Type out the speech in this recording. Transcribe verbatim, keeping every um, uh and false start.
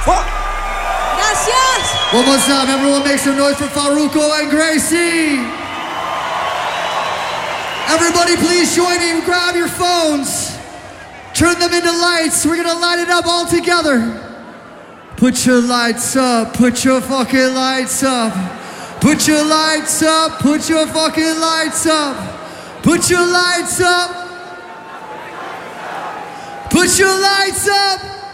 Gracias. One more time, everyone make some noise for Farruko and Gracie. Everybody please join in, grab your phones. Turn them into lights, we're gonna light it up all together. Put your lights up, put your fucking lights up. Put your lights up, put your fucking lights up. Put your lights up. Put your lights up.